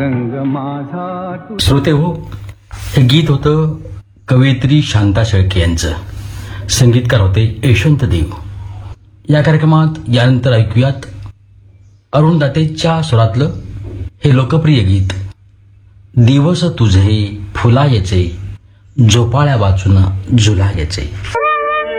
श्रोते हो, हे गीत होतं कवयित्री शांता शेळके यांचं. संगीतकार होते यशवंत देव. या कार्यक्रमात यानंतर ऐकूयात अरुण दातेच्या स्वरातलं हे लोकप्रिय गीत, दिवस तुझे फुलायचे, झोपाळ्या वाचून झुलायचे.